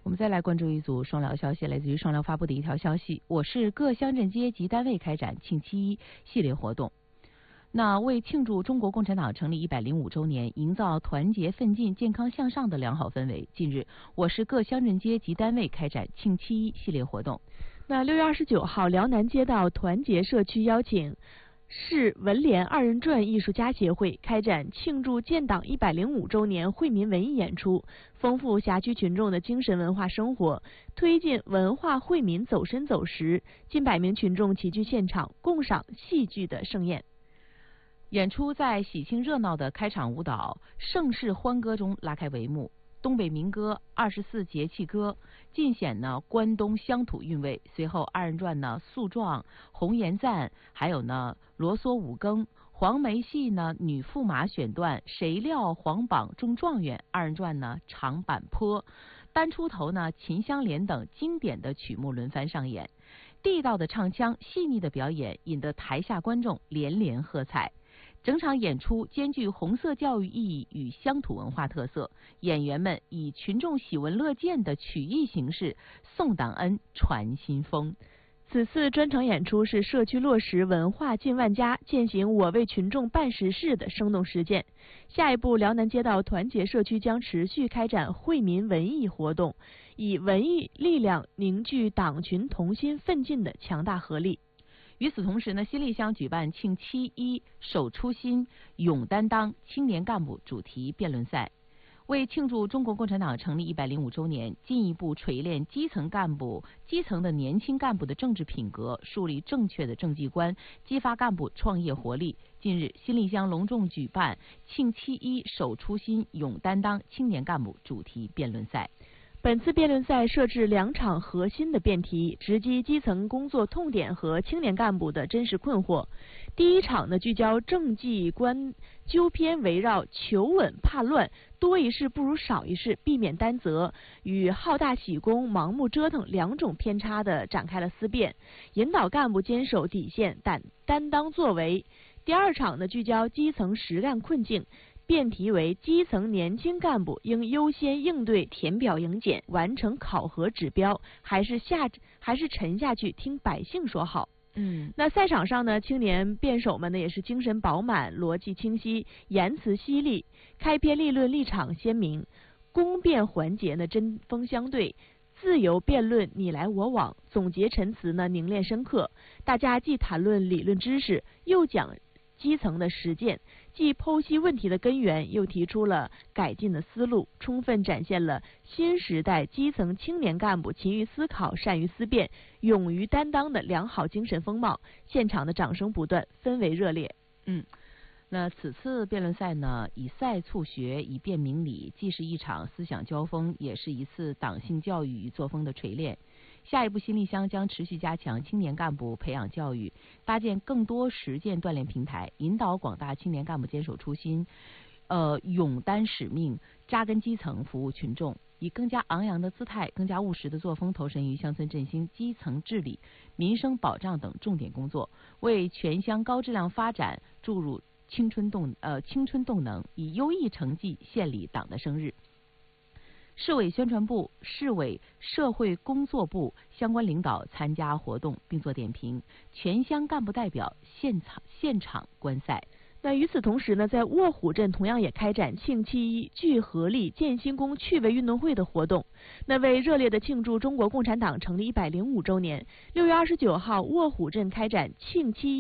我们再来关注一组双辽消息，来自于双辽发布的一条消息：我市各乡镇街及单位开展庆七一系列活动。那为庆祝中国共产党成立105周年，营造团结奋进、健康向上的良好氛围，近日，我市各乡镇街及单位开展庆七一系列活动。 那6月29号，辽南街道团结社区邀请市文联二人转艺术家协会开展庆祝建党105周年惠民文艺演出，丰富辖区群众的精神文化生活，推进文化惠民走深走实。近100名群众齐聚现场，共赏戏剧的盛宴。 演出在喜庆热闹的开场舞蹈《盛世欢歌》中拉开帷幕。东北民歌24节气歌尽显关东乡土韵味。随后二人转诉状、红颜赞，还有啰嗦五更、黄梅戏女驸马选段、谁料皇榜中状元，二人转长坂坡、单出头秦香莲等经典的曲目轮番上演。地道的唱腔、细腻的表演引得台下观众连连喝彩。整场演出兼具红色教育意义与乡土文化特色，演员们以群众喜闻乐见的曲艺形式颂党恩、传新风。 此次专场演出是社区落实文化进万家、践行我为群众办实事的生动实践。下一步，辽南街道团结社区将持续开展惠民文艺活动，以文艺力量凝聚党群同心奋进的强大合力。 与此同时新立乡举办庆七一守初心、勇担当青年干部主题辩论赛，为庆祝中国共产党成立105周年，进一步锤炼基层的年轻干部的政治品格，树立正确的政绩观，激发干部创业活力。近日，新立乡隆重举办庆七一守初心、勇担当青年干部主题辩论赛。 本次辩论赛设置2场核心的辩题，直击基层工作痛点和青年干部的真实困惑。第一场聚焦政绩观纠偏，围绕求稳怕乱、多一事不如少一事、避免担责与好大喜功、盲目折腾2种偏差的展开了思辨，引导干部坚守底线、担当作为。第二场聚焦基层实干困境。辩题为基层年轻干部应优先应对填表迎检，完成考核指标，还是沉下去听百姓说好。那赛场上青年辩手们也是精神饱满、逻辑清晰、言辞犀利，开篇立论立场鲜明，公辩环节针锋相对，自由辩论你来我往，总结陈词凝练深刻。大家既谈论理论知识，又讲基层的实践，既剖析问题的根源，又提出了改进的思路，充分展现了新时代基层青年干部勤于思考、善于思辨、勇于担当的良好精神风貌。现场的掌声不断，氛围热烈。 那此次辩论赛以赛促学，以辩明理，既是一场思想交锋，也是一次党性教育与作风的锤炼。下一步，新立乡将持续加强青年干部培养教育，搭建更多实践锻炼平台，引导广大青年干部坚守初心，勇担使命，扎根基层，服务群众，以更加昂扬的姿态、更加务实的作风，投身于乡村振兴、基层治理、民生保障等重点工作，为全乡高质量发展注入青春动能，以优异成绩献礼党的生日。市委宣传部、市委社会工作部相关领导参加活动并做点评，全乡干部代表现场观赛。 那与此同时在卧虎镇同样也开展庆七一聚合力建新功趣味运动会的活动。那为热烈的庆祝中国共产党成立105周年，6月29号，卧虎镇开展庆七